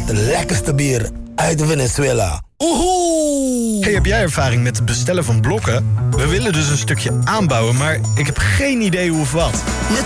het lekkerste bier uit Venezuela. Oeh! Hey, heb jij ervaring met het bestellen van blokken? We willen dus een stukje aanbouwen, maar ik heb geen idee hoe of wat.